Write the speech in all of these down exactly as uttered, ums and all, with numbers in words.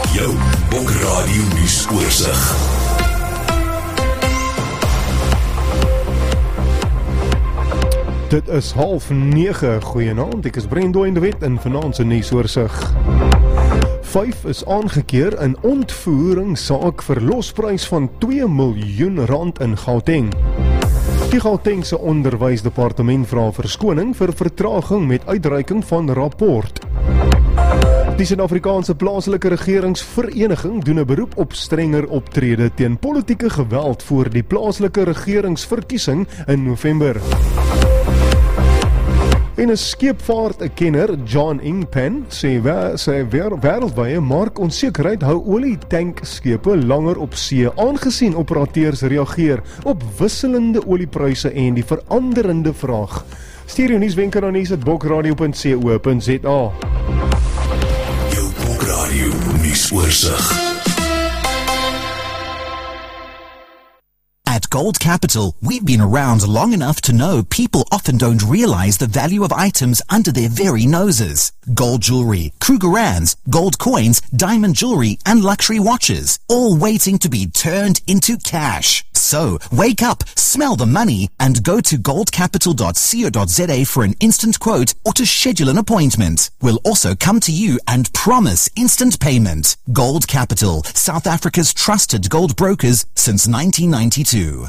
Jou Bokradio nuusoorseig. Dit is half nege. Goeienaand, ek is Brendo de Wet in vanaand se nuusoorseig. Vyf is aangekeer in ontvoeringssaak vir losprys van twee miljoen rand in Gauteng. Die Gautengse onderwysdepartement vra verskoning vir vertraging met uitreiking van rapport. Die Suid-Afrikaanse plaaslike regeringsvereniging doen 'n beroep op strenger optrede teen politieke geweld voor die plaaslike regeringsverkiesing in November. En 'n skeepvaartkenner, John Ingpen, sê sy wêreldwye markonsekerheid hou olietankschepe langer op see, aangesien operateurs reageer op wisselende oliepryse en die veranderende vraag. Stuur jou nuuswenke na nuus at bokradio punt co punt za. Jou Bokradio nuusoorseig. At Gold Capital, we've been around long enough to know people often don't realize the value of items under their very noses. Gold jewelry, Krugerrands, gold coins, diamond jewelry, and luxury watches, all waiting to be turned into cash. So, wake up, smell the money, and go to gold capital dot co dot za for an instant quote or to schedule an appointment. We'll also come to you and promise instant payment. Gold Capital, South Africa's trusted gold brokers since nineteen ninety-two.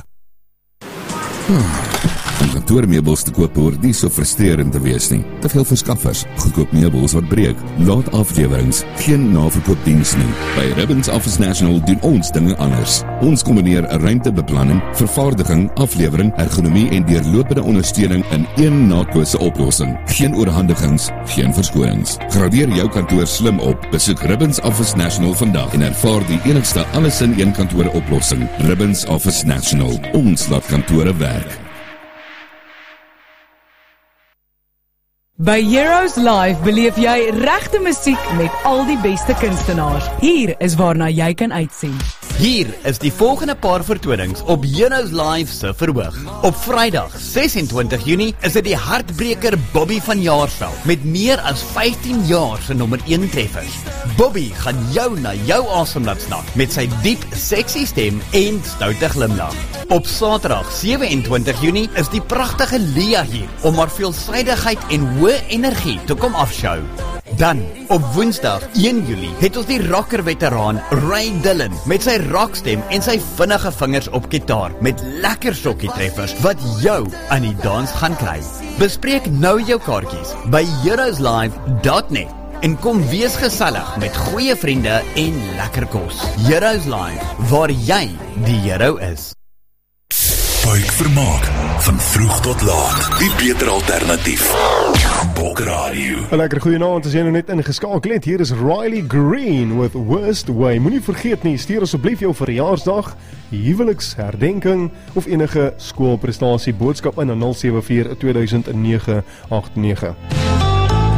Om kantoormeubels te koop hoort nie so frustrerend te wees nie. Te veel verskaffers, goedkoop meubels wat breek, laat aflewerings, geen naverkoopdiens nie. By Ribbons Office National doen ons dinge anders. Ons kombineer ruimtebeplanning, vervaardiging, aflewering, ergonomie en deurlopende ondersteuning in een naadlose oplossing. Geen oorhandigings, geen verskonings. Gradeer jou kantoor slim op. Besoek Ribbons Office National vandag en ervaar die enigste alles in een kantoor oplossing. Ribbons Office National. Ons laat kantore werk. By Heroes Live beleef jy regte musiek met al die beste kunstenaars. Hier is waarna jy kan uitsien. Hier is die volgende paar vertonings op Heroes Live se verhoog. Op Vrydag, ses en twintig Junie, is dit die hartbreker Bobby van Jaarsveld met meer as vyftien jaar se nommer een treffers. Bobby gaan jou na jou asem laat snak met sy diep, sexy stem en stoute glimlag. Op Saterdag, sewe en twintig Junie, is die pragtige Lia hier om haar veelsidigheid en hoë energie te kom afshow. Dan, op Woensdag, een Julie, het ons die rocker-veteraan Ray Dillon met sy rockstem en sy vinnige vingers op gitaar met lekker sokkietreffers wat jou aan die dans gaan kry. Bespreek nou jou kaartjies by heroes live dot net en kom wees gesellig met goeie vriende en lekker kos. Heroes Live, waar jy die hero is. Buik vermaak, van vroeg tot laat, die beter alternatief. Bokradio. 'n Lekker goeienaand, as jy nou net ingeskakel het, hier is Riley Green with Worst Way. Moenie vergeet nie, stuur asseblief jou verjaarsdag, huweliksherdenking of enige skoolprestasie boodskap in na nul sewe vier twee nege agt nege.